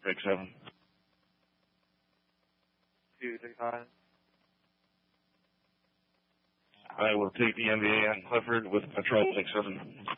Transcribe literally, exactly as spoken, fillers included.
Take seven. two six nine. I will take the N V A on Clifford with patrol. Take seven.